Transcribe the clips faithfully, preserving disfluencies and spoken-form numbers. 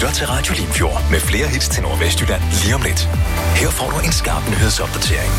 lytter til Radio Limfjord med flere hits til Nordvestjylland lige om lidt. Her får du en skarp nyhedsopdatering.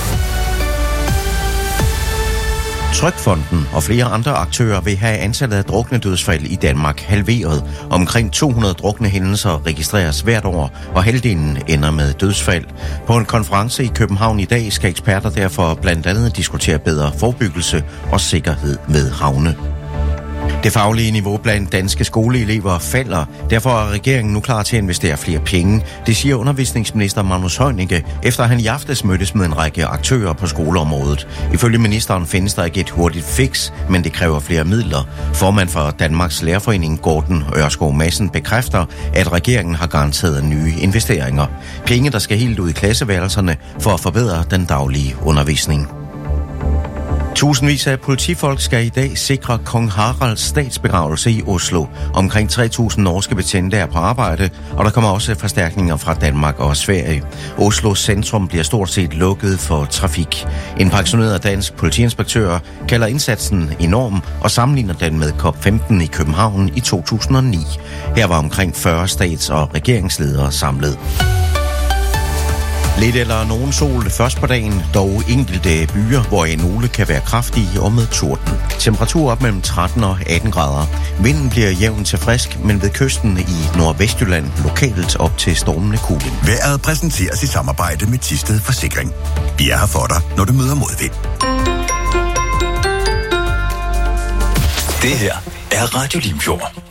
Trygfonden og flere andre aktører vil have antallet af druknedødsfald i Danmark halveret. Omkring to hundrede druknehændelser registreres hvert år, og halvdelen ender med dødsfald. På en konference i København i dag skal eksperter derfor blandt andet diskutere bedre forebyggelse og sikkerhed ved havne. Det faglige niveau blandt danske skoleelever falder. Derfor er regeringen nu klar til at investere flere penge. Det siger undervisningsminister Magnus Heunicke, efter han i aftes mødtes med en række aktører på skoleområdet. Ifølge ministeren findes der ikke et hurtigt fix, men det kræver flere midler. Formand for Danmarks Lærerforening, Gordon Ørskov Madsen, bekræfter, at regeringen har garanteret nye investeringer. Penge, der skal helt ud i klasseværelserne for at forbedre den daglige undervisning. Tusindvis af politifolk skal i dag sikre kong Haralds statsbegravelse i Oslo. Omkring tre tusind norske betjente er på arbejde, og der kommer også forstærkninger fra Danmark og Sverige. Oslos centrum bliver stort set lukket for trafik. En pensioneret dansk politiinspektør kalder indsatsen enorm og sammenligner den med C O P femten i København i to tusind og ni. Her var omkring fyrre stats- og regeringsledere samlet. Lidt eller nogen sol først på dagen, dog enkelte byer, hvor nogle kan være kraftige og med torden. Temperatur op mellem tretten og atten grader. Vinden bliver jævn til frisk, men ved kysten i Nordvestjylland lokalt op til stormende kuling. Vejret præsenteres i samarbejde med Thisted Forsikring. Vi er her for dig, når du møder modvind. Det her er Radio Limfjord.